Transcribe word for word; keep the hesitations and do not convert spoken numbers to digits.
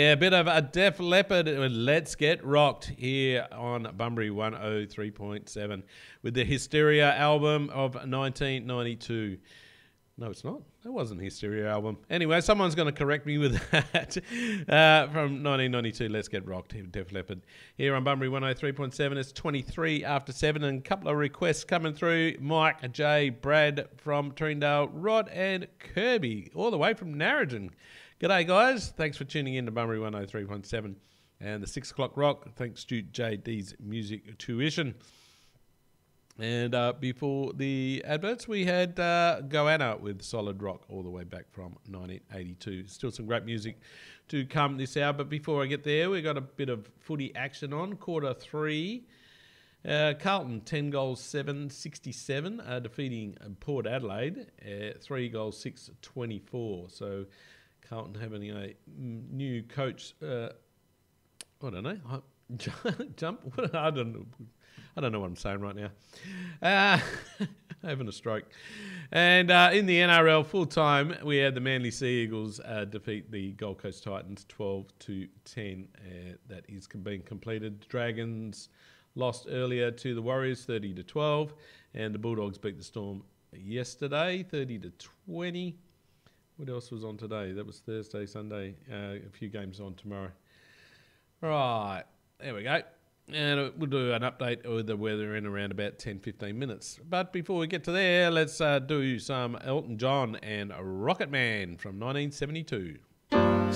Yeah, a bit of a Def Leppard. Let's get rocked here on Bunbury one oh three point seven with the Hysteria album of nineteen ninety-two. No, it's not. That wasn't Hysteria album. Anyway, someone's going to correct me with that. Uh, from nineteen ninety-two, Let's Get Rocked, Def Leppard. Here on Bunbury one oh three point seven, it's twenty-three after seven, and a couple of requests coming through. Mike, Jay, Brad from Treendale, Rod and Kirby, all the way from Narrogin. G'day, guys. Thanks for tuning in to Bunbury one oh three point seven and the six o'clock rock. Thanks to J D's Music Tuition. And uh, before the adverts, we had uh, Goanna with Solid Rock all the way back from nineteen eighty-two. Still some great music to come this hour. But before I get there, we've got a bit of footy action on. Quarter three. Uh, Carlton, ten goals, seven sixty-seven, uh, defeating Port Adelaide, uh, three goals, six twenty-four. So Carlton having a new coach, uh, I don't know, jump, what, I don't know. I don't know what I'm saying right now. Uh, having a stroke. And uh, in the N R L full time, we had the Manly Sea Eagles uh, defeat the Gold Coast Titans twelve to ten. Uh, that is being completed. Dragons lost earlier to the Warriors thirty to twelve, and the Bulldogs beat the Storm yesterday thirty to twenty. What else was on today? That was Thursday, Sunday. Uh, a few games on tomorrow. Right, there we go. And we'll do an update of the weather in around about ten, fifteen minutes. But before we get to there, let's uh, do some Elton John and Rocket Man from nineteen seventy-two.